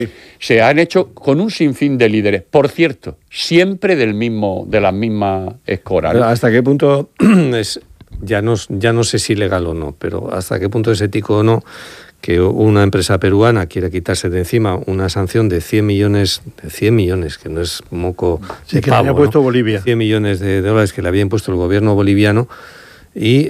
se han hecho con un sinfín de líderes. Por cierto, siempre de la misma escora, ¿no? ¿Hasta qué punto es, ya no sé si legal o no, pero hasta qué punto es ético o no que una empresa peruana quiera quitarse de encima una sanción de 100 millones, que no es moco sí, de que pavo, le había puesto ¿no? Bolivia. 100 millones de dólares que le había impuesto el gobierno boliviano y,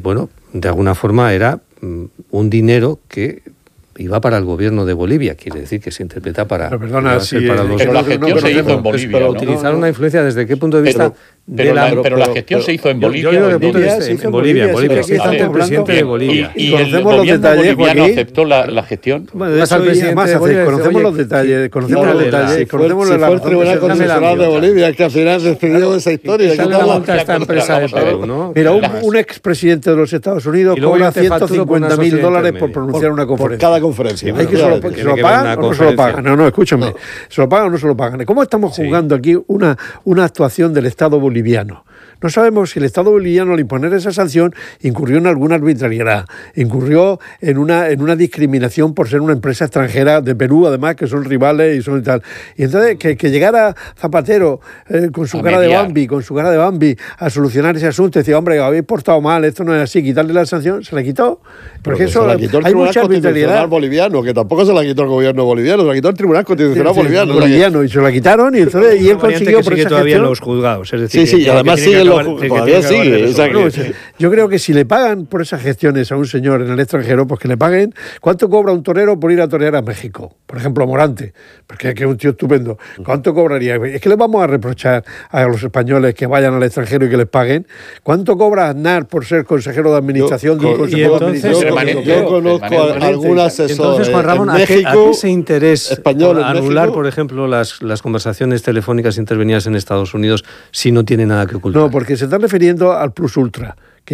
de alguna forma era un dinero que iba para el gobierno de Bolivia, quiere decir que se interpreta para... Pero perdona, pero la gestión se hizo en Bolivia, para ¿no? utilizar una influencia desde qué punto de vista... Pero la gestión se hizo en Bolivia. Yo digo de punto de vista en Bolivia. Bolivia sí, está el presidente de Bolivia. Y el gobierno boliviano aceptó la gestión. Bueno, de hecho, conocemos los detalles. Conocemos los detalles. Si fue el Tribunal Constitucional de Bolivia que al final decidió esa historia. Dale la vuelta a esta empresa de Perú, ¿no? Mira, un expresidente de los Estados Unidos cobra $150.000 por pronunciar una conferencia. Por cada conferencia. ¿Hay que se lo pagan o no se lo pagan? No, escúchame. ¿Se lo pagan o no se lo pagan? ¿Cómo estamos juzgando aquí una actuación del Estado boliviano? No sabemos si el Estado boliviano, al imponer esa sanción, incurrió en alguna arbitrariedad, incurrió en una discriminación por ser una empresa extranjera de Perú, además, que son rivales y son tal. Y entonces, que llegara Zapatero con su cara de Bambi, a solucionar ese asunto, y decía, hombre, habéis portado mal, esto no es así, quitarle la sanción, se la quitó. Porque eso, se la quitó el hay Tribunal mucha arbitrariedad. Boliviano, que tampoco se la quitó el gobierno boliviano, se la quitó el Tribunal Constitucional Boliviano. Y se la quitaron, y entonces y él consiguió por esa todavía gestión... en los juzgados, es decir... Sí, y además siguen todavía sigue. Yo creo que si le pagan por esas gestiones a un señor en el extranjero, pues que le paguen. ¿Cuánto cobra un torero por ir a torear a México? Por ejemplo, Morante, porque es un tío estupendo. ¿Cuánto cobraría? Es que le vamos a reprochar a los españoles que vayan al extranjero y que les paguen. ¿Cuánto cobra Aznar por ser consejero de administración de un consejo de administración? Yo conozco a algún asesor. Entonces, Juan Ramón, ¿a qué ese interés español anular, por ejemplo, las conversaciones telefónicas intervenidas en Estados Unidos si no tiene nada que ocultar? No, porque se está refiriendo al plus ultra, que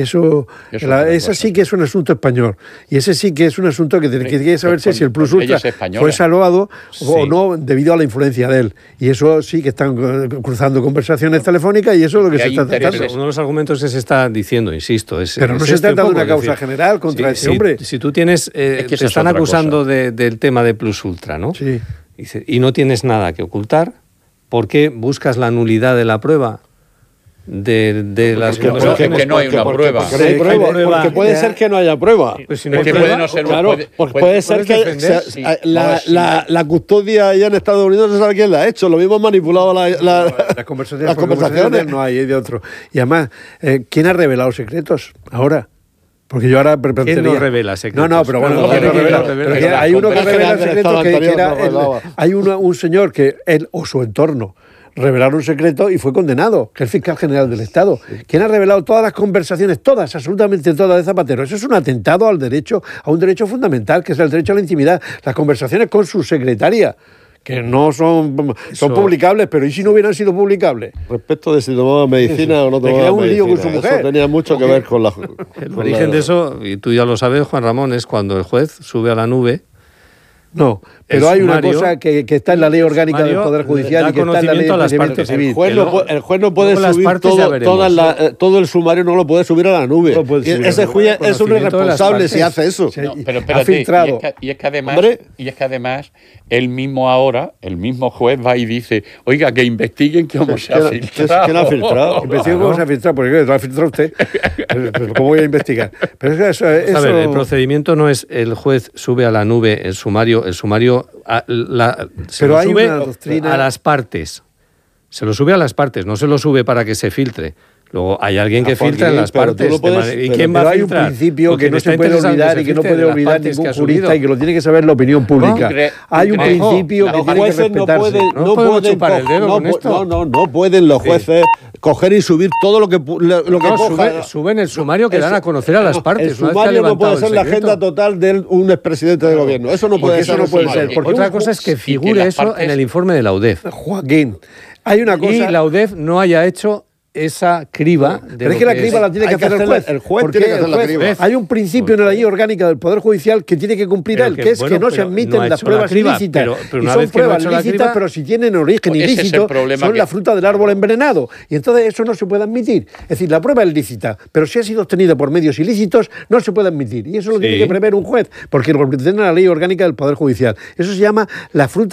ese sí que es un asunto español, y ese sí que es un asunto que tiene que saberse si el plus ultra fue salvado o no debido a la influencia de él, y eso sí que están cruzando conversaciones telefónicas, y eso es lo que se está tratando. Uno de los argumentos que se está diciendo, insisto, pero no se trata de una causa general contra ese hombre. Si tú tienes, te están acusando del tema de plus ultra, ¿no? Sí. Y no tienes nada que ocultar, ¿por qué buscas la nulidad de la prueba? De las porque no hay una prueba. Porque puede ser que no haya prueba. Pues si no hay prueba, no ser, claro, puede ser que la custodia allá en Estados Unidos no sabe quién la ha hecho. Lo mismo manipulado las conversaciones. No hay de otro. Y además, ¿quién ha revelado secretos ahora? Porque yo ahora ¿Quién no revela secretos? No, pero bueno, hay uno que revela secretos hay un señor que él o su entorno revelaron un secreto y fue condenado, que es el fiscal general del Estado. ¿Quién ha revelado todas las conversaciones, todas, absolutamente todas, de Zapatero? Eso es un atentado a un derecho fundamental, que es el derecho a la intimidad. Las conversaciones con su secretaria, que no son publicables, pero ¿y si no hubieran sido publicables? Respecto de si tomaba medicina o no tomaba un medicina. lío con su mujer. Eso tenía mucho que ver con la... El origen de eso, y tú ya lo sabes, Juan Ramón, es cuando el juez sube a la nube. No, pero hay una cosa que está en la ley orgánica del Poder Judicial y que está en la ley de procedimiento civil. El juez no puede subir todo el sumario, no lo puede subir a la nube. Ese juez es un irresponsable si hace eso. Pero espérate, y es que además él mismo ahora, el mismo juez va y dice, oiga, que investiguen cómo se ha filtrado. ¿Quién ha filtrado? Investiguen cómo se ha filtrado, porque lo ha filtrado usted. Pero ¿cómo voy a investigar? Pero es que eso... A ver, el procedimiento no es el juez sube a la nube el sumario pero hay una doctrina a las partes. Se lo sube a las partes, no se lo sube para que se filtre. Luego hay alguien que filtra en las partes. ¿Y quién va a filtrar? Hay un principio que no se puede olvidar y que no puede olvidar ningún jurista y que lo tiene que saber la opinión pública. Hay un principio que tiene que respetarse. No pueden los jueces coger y subir todo lo que suben el sumario que dan a conocer a las partes. El sumario no puede ser la agenda total de un expresidente del gobierno. Eso no puede ser. Otra cosa es que figure eso en el informe de la UDEF. Joaquín, hay una cosa... Y la UDEF no haya hecho esa criba. Pero es que la criba la tiene que hacer el juez. El juez tiene que hacer la criba. Hay un principio en la ley orgánica del Poder Judicial que tiene que cumplir él, que es que no se admiten las pruebas ilícitas. Pero y son pruebas lícitas, pero si tienen origen ilícito, son la fruta del árbol envenenado. Y entonces eso no se puede admitir. Es decir, la prueba es lícita, pero si ha sido obtenida por medios ilícitos, no se puede admitir. Y eso lo tiene que prever un juez, porque lo tiene la ley orgánica del Poder Judicial. Eso se llama la fruta